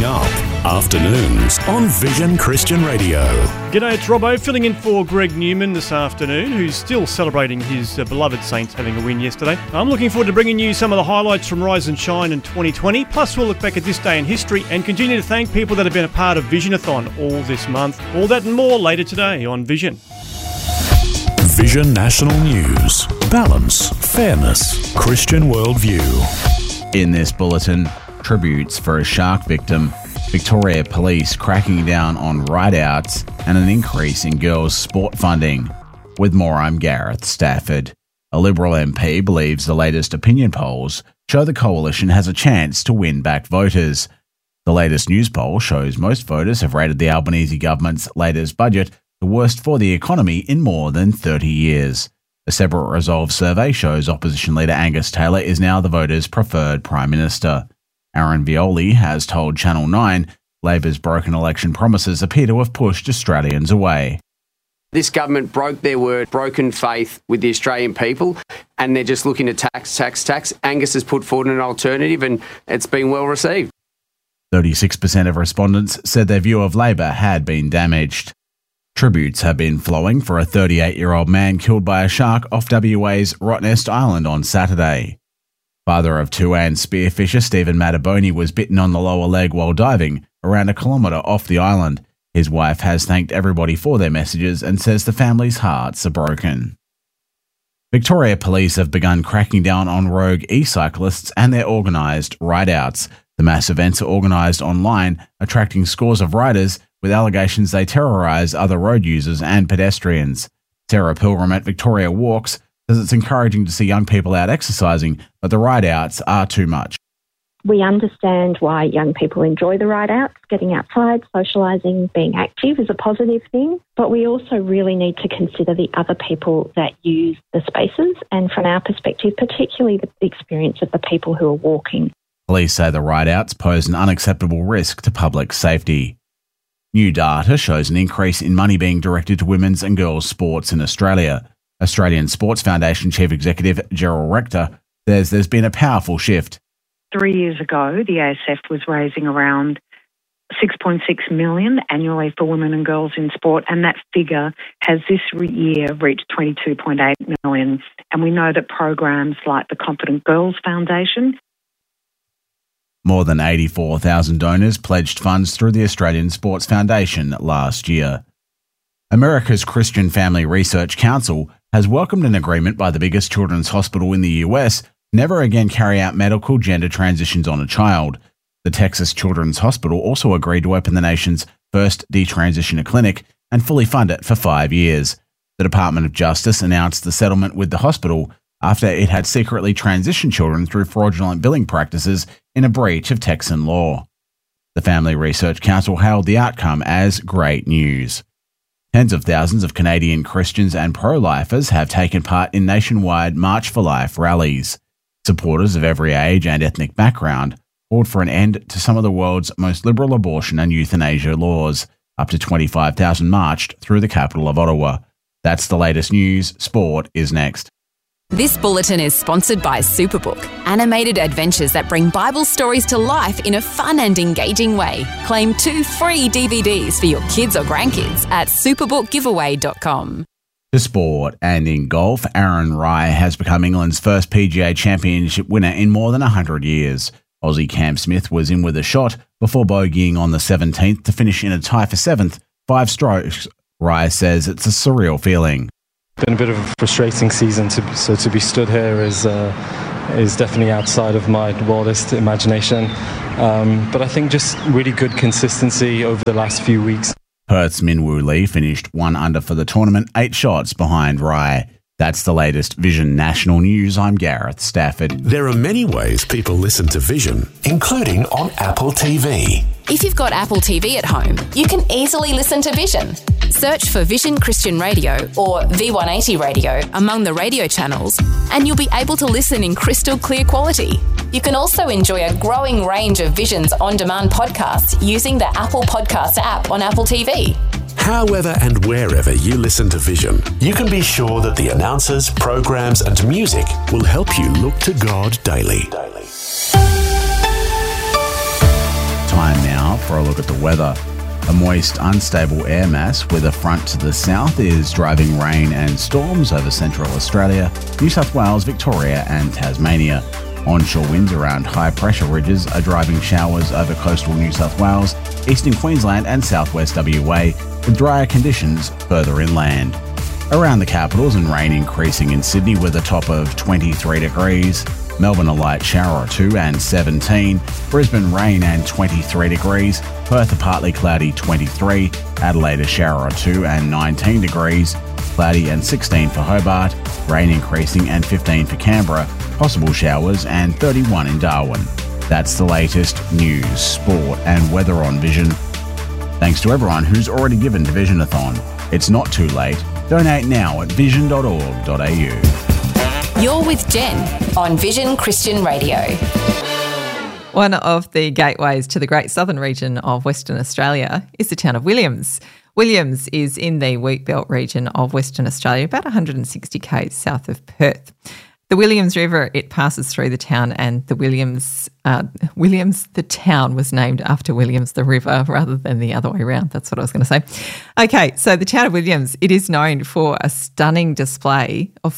Coming up, afternoons on Vision Christian Radio. G'day, it's Robbo, filling in for Greg Newman this afternoon, who's still celebrating his beloved Saints having a win yesterday. I'm looking forward to bringing you some of the highlights from Rise and Shine in 2020. Plus, we'll look back at this day in history and continue to thank people that have been a part of Visionathon all this month. All that and more later today on Vision. Vision National News. Balance, fairness, Christian worldview. In this bulletin, tributes for a shark victim, Victoria Police cracking down on ride-outs, and an increase in girls' sport funding. With more, I'm Gareth Stafford. A Liberal MP believes the latest opinion polls show the coalition has a chance to win back voters. The latest news poll shows most voters have rated the Albanese government's latest budget the worst for the economy in more than 30 years. A separate Resolve survey shows opposition leader Angus Taylor is now the voters' preferred Prime Minister. Aaron Violi has told Channel 9 Labor's broken election promises appear to have pushed Australians away. This government broke their word, broken faith with the Australian people, and they're just looking to tax. Angus has put forward an alternative and it's been well received. 36% of respondents said their view of Labor had been damaged. Tributes have been flowing for a 38-year-old man killed by a shark off WA's Rottnest Island on Saturday. Father of two and spearfisher Stephen Mataboni was bitten on the lower leg while diving around a kilometre off the island. His wife has thanked everybody for their messages and says the family's hearts are broken. Victoria Police have begun cracking down on rogue e-cyclists and their organised ride-outs. The mass events are organised online, attracting scores of riders with allegations they terrorise other road users and pedestrians. Sarah Pilgrim at Victoria Walks says it's encouraging to see young people out exercising, but the ride-outs are too much. We understand why young people enjoy the ride-outs. Getting outside, socialising, being active is a positive thing, but we also really need to consider the other people that use the spaces and, from our perspective, particularly the experience of the people who are walking. Police say the ride-outs pose an unacceptable risk to public safety. New data shows an increase in money being directed to women's and girls' sports in Australia. Australian Sports Foundation Chief Executive Gerald Rector says there's been a powerful shift. 3 years ago, the ASF was raising around $6.6 million annually for women and girls in sport, and that figure has this year reached $22.8 million. And we know that programs like the Confident Girls Foundation. More than 84,000 donors pledged funds through the Australian Sports Foundation last year. America's Christian Family Research Council has welcomed an agreement by the biggest children's hospital in the US never again carry out medical gender transitions on a child. The Texas Children's Hospital also agreed to open the nation's first detransitioner clinic and fully fund it for 5 years. The Department of Justice announced the settlement with the hospital after it had secretly transitioned children through fraudulent billing practices in a breach of Texan law. The Family Research Council hailed the outcome as great news. Tens of thousands of Canadian Christians and pro-lifers have taken part in nationwide March for Life rallies. Supporters of every age and ethnic background called for an end to some of the world's most liberal abortion and euthanasia laws. Up to 25,000 marched through the capital of Ottawa. That's the latest news. Sport is next. This bulletin is sponsored by Superbook, animated adventures that bring Bible stories to life in a fun and engaging way. Claim 2 free DVDs for your kids or grandkids at superbookgiveaway.com. To sport, and in golf, Aaron Rai has become England's first PGA Championship winner in more than 100 years. Aussie Cam Smith was in with a shot before bogeying on the 17th to finish in a tie for 7th, 5 strokes. Rai says it's a surreal feeling. Been a bit of a frustrating season, so to be stood here is definitely outside of my wildest imagination. But I think just really good consistency over the last few weeks. Perth's Minwoo Lee finished 1 under for the tournament, 8 shots behind Rai. That's the latest Vision National News. I'm Gareth Stafford. There are many ways people listen to Vision, including on Apple TV. If you've got Apple TV at home, you can easily listen to Vision. Search for Vision Christian Radio or V180 Radio among the radio channels, and you'll be able to listen in crystal clear quality. You can also enjoy a growing range of Vision's on-demand podcasts using the Apple Podcasts app on Apple TV. However and wherever you listen to Vision, you can be sure that the announcers, programs and music will help you look to God daily. Time now now for a look at the weather. A moist, unstable air mass with a front to the south is driving rain and storms over central Australia, New South Wales, Victoria and Tasmania. Onshore winds around high-pressure ridges are driving showers over coastal New South Wales, eastern Queensland and southwest WA, with drier conditions further inland. Around the capitals and rain increasing in Sydney with a top of 23 degrees. Melbourne a light shower or two and 17. Brisbane rain and 23 degrees. Perth a partly cloudy 23. Adelaide a shower or two and 19 degrees. Cloudy and 16 for Hobart. Rain increasing and 15 for Canberra. Possible showers and 31 in Darwin. That's the latest news, sport and weather on Vision. Thanks to everyone who's already given to Visionathon. It's not too late. Donate now at vision.org.au. You're with Jen on Vision Christian Radio. One of the gateways to the Great Southern region of Western Australia is the town of Williams. Williams is in the Wheatbelt region of Western Australia, about 160 k's south of Perth. The Williams River, it passes through the town, and the the town was named after Williams the river rather than the other way around. That's what I was going to say. Okay, so the town of Williams, it is known for a stunning display of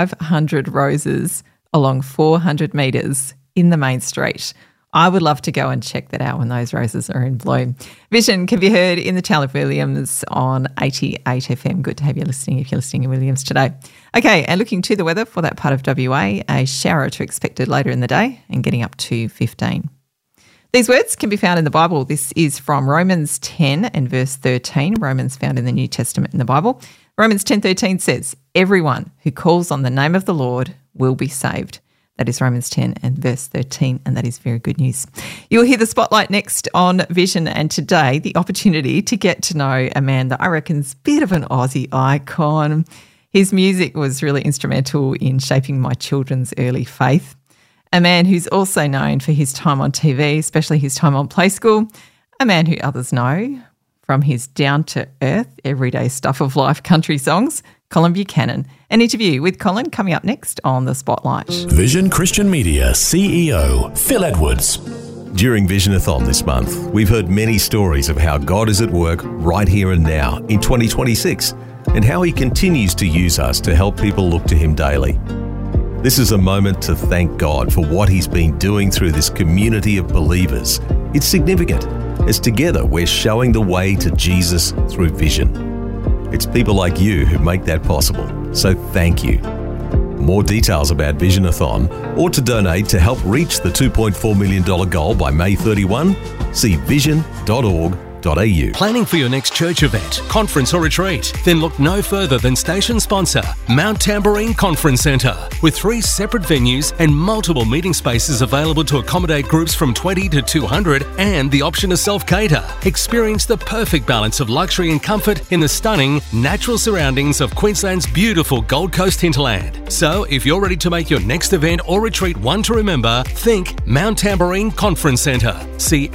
500 roses along 400 metres in the main street. I would love to go and check that out when those roses are in bloom. Vision can be heard in the town of Williams on 88 FM. Good to have you listening if you're listening in Williams today. Okay, and looking to the weather for that part of WA, a shower to expected later in the day and getting up to 15. These words can be found in the Bible. This is from Romans 10 and verse 13. Romans found in the New Testament in the Bible. Romans 10:13 says, "Everyone who calls on the name of the Lord will be saved." That is Romans 10 and verse 13, and that is very good news. You'll hear the spotlight next on Vision, and today the opportunity to get to know a man that I reckon's a bit of an Aussie icon. His music was really instrumental in shaping my children's early faith. A man who's also known for his time on TV, especially his time on Play School. A man who others know from his down-to-earth, everyday stuff of life country songs, Colin Buchanan. An interview with Colin coming up next on The Spotlight. Vision Christian Media CEO Phil Edwards. During Visionathon this month, we've heard many stories of how God is at work right here and now in 2026 and how he continues to use us to help people look to him daily. This is a moment to thank God for what he's been doing through this community of believers. It's significant, as together we're showing the way to Jesus through Vision. It's people like you who make that possible, so thank you. More details about Visionathon or to donate to help reach the $2.4 million goal by May 31, see vision.org.au. Planning for your next church event, conference or retreat? Then look no further than station sponsor, Mount Tamborine Conference Centre. With 3 separate venues and multiple meeting spaces available to accommodate groups from 20 to 200 and the option to self-cater. Experience the perfect balance of luxury and comfort in the stunning, natural surroundings of Queensland's beautiful Gold Coast hinterland. So, if you're ready to make your next event or retreat one to remember, think Mount Tamborine Conference Centre. See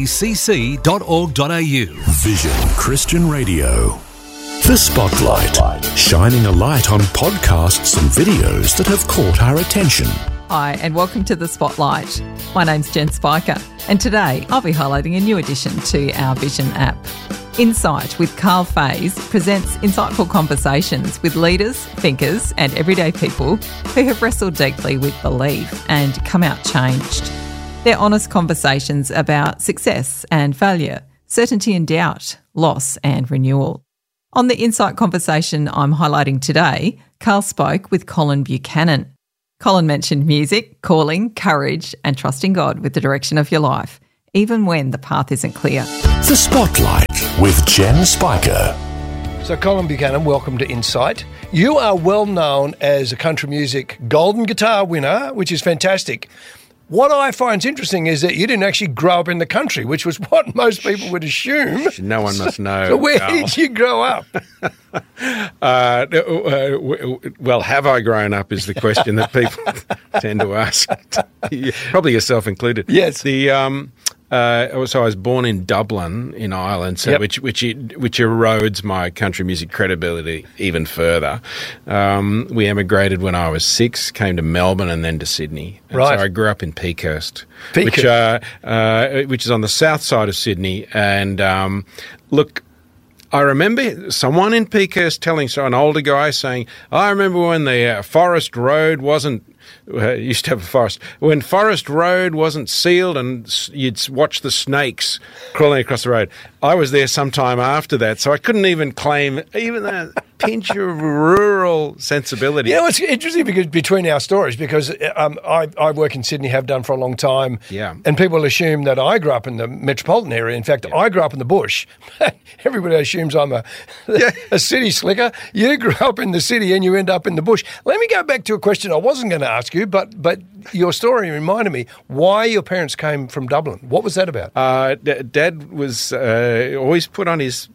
mtcc.org.au. Vision Christian Radio. The Spotlight, shining a light on podcasts and videos that have caught our attention. Hi, and welcome to The Spotlight. My name's Jen Spiker, and today I'll be highlighting a new addition to our Vision app. Insight with Carl Faze presents insightful conversations with leaders, thinkers, and everyday people who have wrestled deeply with belief and come out changed. They're honest conversations about success and failure, certainty and doubt, loss and renewal. On the Insight conversation I'm highlighting today, Carl spoke with Colin Buchanan. Colin mentioned music, calling, courage and trusting God with the direction of your life, even when the path isn't clear. The Spotlight with Jen Spiker. So Colin Buchanan, welcome to Insight. You are well known as a country music golden guitar winner, which is fantastic. What I find interesting is that you didn't actually grow up in the country, which was what most people would assume. No one must know. So where did you grow up? Well, have I grown up is the question that people tend to ask. Probably yourself included. Yes. So I was born in Dublin, in Ireland, so which erodes my country music credibility even further. We emigrated when I was 6, came to Melbourne and then to Sydney. And right. So I grew up in Peakhurst, which is on the south side of Sydney. And look, I remember someone in Peakhurst an older guy saying, I remember when the Forest Road wasn't, used to have a forest, when Forest Road wasn't sealed and you'd watch the snakes crawling across the road. I was there sometime after that, so I couldn't even claim even that pinch of rural sensibility. Yeah, it's interesting because between our stories, because I work in Sydney, have done for a long time, and people assume that I grew up in the metropolitan area. In fact, I grew up in the bush. Everybody assumes I'm a city slicker. You grew up in the city and you end up in the bush. Let me go back to a question I wasn't going to ask you, but your story reminded me why your parents came from Dublin. What was that about? Dad was always put on his,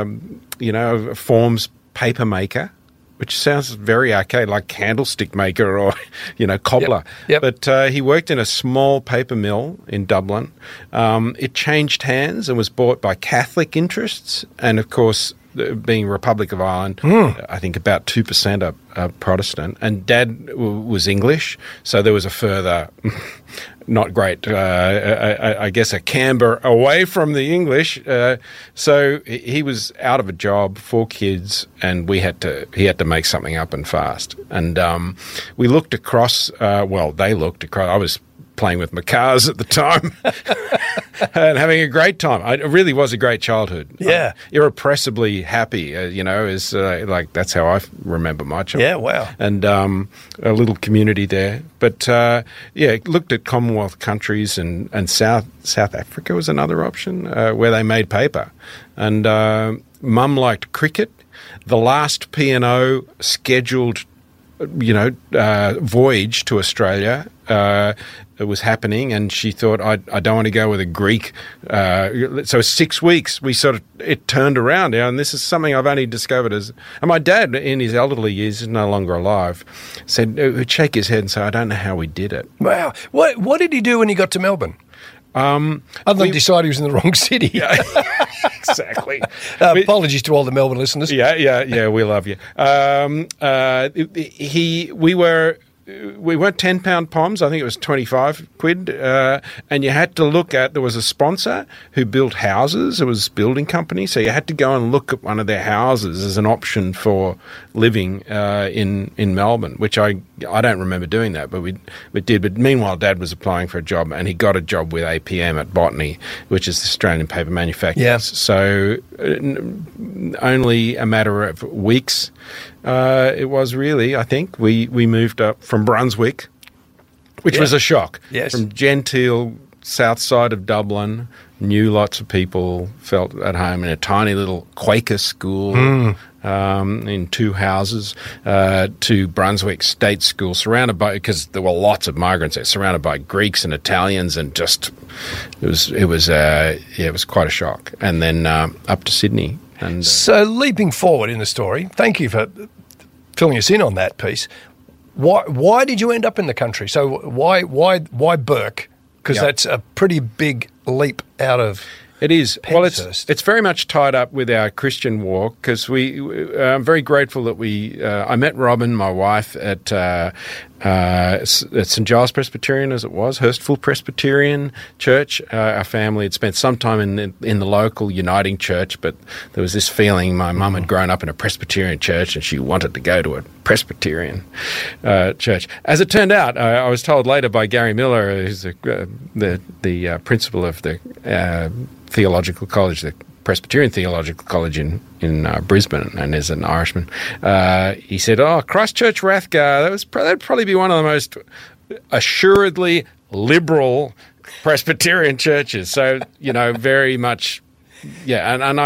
forms paper maker, which sounds very archaic, like candlestick maker or, cobbler. Yep. But he worked in a small paper mill in Dublin. It changed hands and was bought by Catholic interests. And, of course, being Republic of Ireland, I think about 2% are Protestant. And Dad was English, so there was a further... not great, I guess, a camber away from the English. So he was out of a job, 4 kids, and he had to make something up and fast. And we looked across, they looked across. I was playing with my cars at the time and having a great time. It really was a great childhood. Yeah. Irrepressibly happy, is that's how I remember my childhood. Yeah, wow. And a little community there. But, looked at Commonwealth countries and South Africa was another option where they made paper. And Mum liked cricket. The last P&O scheduled voyage to Australia it was happening, and she thought, I don't want to go with a Greek. So 6 weeks, it turned around, and this is something I've only discovered and my dad, in his elderly years, is no longer alive, would shake his head and say, I don't know how we did it. Wow. What did he do when he got to Melbourne? Other than decide he was in the wrong city. Yeah, exactly. Apologies to all the Melbourne listeners. Yeah, we love you. We weren't £10 POMs, I think it was 25 quid, and you had to look at, there was a sponsor who built houses, it was a building company, so you had to go and look at one of their houses as an option for living in Melbourne, which I don't remember doing that, but we did. But meanwhile, Dad was applying for a job, and he got a job with APM at Botany, which is the Australian Paper Manufacturers. Yeah. So only a matter of weeks, it was really, I think, we moved up from Brunswick, which was a shock. Yes. From genteel south side of Dublin, knew lots of people, felt at home in a tiny little Quaker school in 2 houses, to Brunswick State School, surrounded by, because there were lots of migrants there, surrounded by Greeks and Italians, and just it was quite a shock. And then up to Sydney. And so leaping forward in the story, thank you for filling us in on that piece. Why did you end up in the country? So why Burke? Because that's a pretty big leap out of. It is. Penshurst. Well, it's very much tied up with our Christian walk, because I'm very grateful that I met Robin, my wife, at St Giles Presbyterian, as it was, Hurstful Presbyterian Church. Our family had spent some time in the local Uniting Church, but there was this feeling my mum had grown up in a Presbyterian church and she wanted to go to a Presbyterian church. As it turned out, I was told later by Gary Miller, who's the principal of the theological college, the Presbyterian Theological College in Brisbane, and is an Irishman. He said, Christchurch Rathgar, that'd probably be one of the most assuredly liberal Presbyterian churches. So, very much, and I